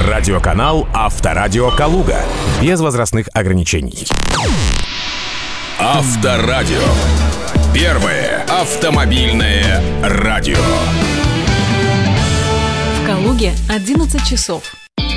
Радиоканал «Авторадио Калуга». Без возрастных ограничений. Авторадио. Первое автомобильное радио. В Калуге 11 часов.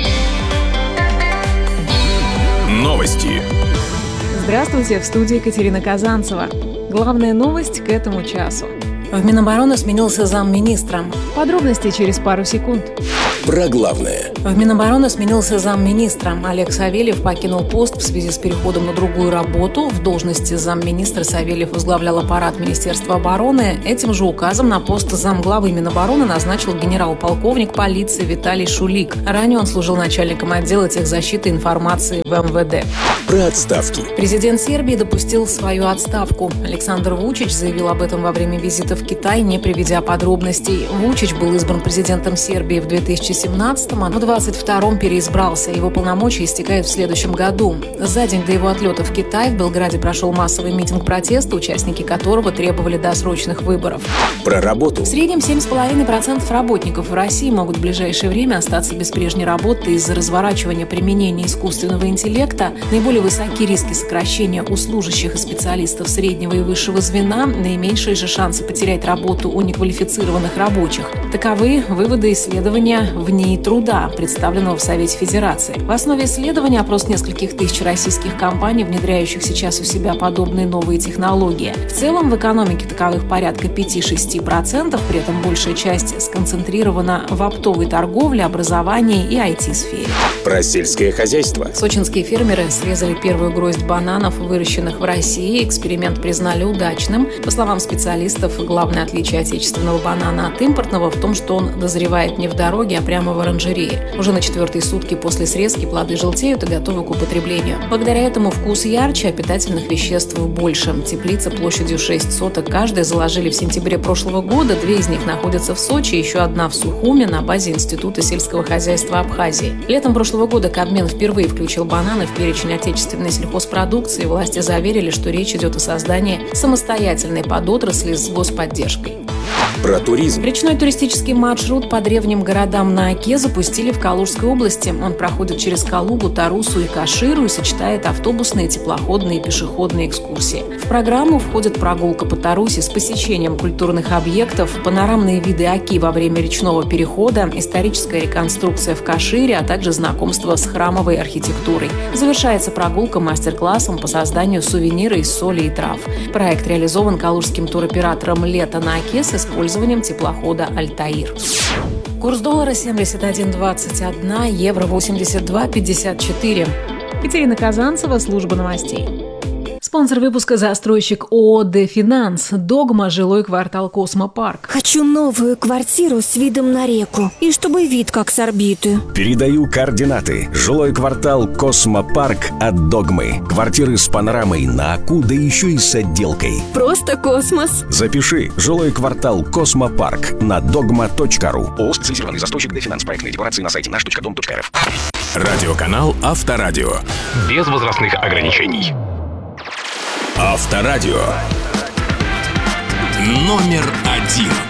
Новости. Здравствуйте, в студии Екатерина Казанцева. Главная новость к этому часу. В Минобороны сменился замминистра. Подробности через пару секунд. Про главное. В Минобороны сменился замминистра. Олег Савельев покинул пост в связи с переходом на другую работу. В должности замминистра Савельев возглавлял аппарат Министерства обороны. Этим же указом на пост замглавы Минобороны назначил генерал-полковник полиции Виталий Шулик. Ранее он служил начальником отдела техзащиты информации в МВД. Про отставки. Президент Сербии допустил свою отставку. Александр Вучич заявил об этом во время визита в Китай, не приведя подробностей. Вучич был избран президентом Сербии в 2017-м, а в 2022-м переизбрался. Его полномочия истекают в следующем году. За день до его отлета в Китай в Белграде прошел массовый митинг протеста, участники которого требовали досрочных выборов. Про работу. В среднем 7,5% работников в России могут в ближайшее время остаться без прежней работы из-за разворачивания применения искусственного интеллекта. Наиболее высоки риски сокращения у служащих и специалистов среднего и высшего звена, наименьшие же шансы потерять работу у неквалифицированных рабочих. Таковы выводы исследования в НИИ труда, представленного в Совете Федерации. В основе исследования опрос нескольких тысяч российских компаний, внедряющих сейчас у себя подобные новые технологии. В целом в экономике таковых порядка 5-6%, при этом большая часть сконцентрирована в оптовой торговле, образовании и IT-сфере. Про сельское хозяйство. Сочинские фермеры срезали первую гроздь бананов, выращенных в России. Эксперимент признали удачным. По словам специалистов, главное отличие отечественного банана от импортного в том, что он дозревает не в дороге, а прямо в оранжерее. Уже на 4-е сутки после срезки плоды желтеют и готовы к употреблению. Благодаря этому вкус ярче, а питательных веществ больше. Теплицы площадью 6 соток каждая заложили в сентябре прошлого года. 2 из них находятся в Сочи, еще одна в Сухуме на базе Института сельского хозяйства Абхазии. Летом прошлого года Кабмин впервые включил бананы в перечень отечественной сельхозпродукции. Власти заверили, что речь идет о создании самостоятельной подотрасли с господдержкой. Про туризм. Речной туристический маршрут по древним городам на Оке запустили в Калужской области. Он проходит через Калугу, Тарусу и Каширу и сочетает автобусные, теплоходные и пешеходные экскурсии. В программу входит прогулка по Тарусе с посещением культурных объектов, панорамные виды Оки во время речного перехода, историческая реконструкция в Кашире, а также знакомство с храмовой архитектурой. Завершается прогулка мастер-классом по созданию сувенира из соли и трав. Проект реализован калужским туроператором «Лето на Оке» с использованием теплохода «Альтаир». Курс доллара 71,21, евро 82,54. Екатерина Казанцева, служба новостей. Спонсор выпуска — застройщик ООО «Дефинанс». «Догма», жилой квартал «Космопарк». Хочу новую квартиру с видом на реку. И чтобы вид как с орбиты. Передаю координаты. Жилой квартал «Космопарк» от «Догмы». Квартиры с панорамой на Оку, да еще и с отделкой. Просто космос. Запиши. Жилой квартал «Космопарк» на dogma.ru. ООО «Специализированный застройщик «Дефинанс». Проектные декларации на сайте наш.дом.рф. Радиоканал «Авторадио». Без возрастных ограничений. Авторадио. Номер 1.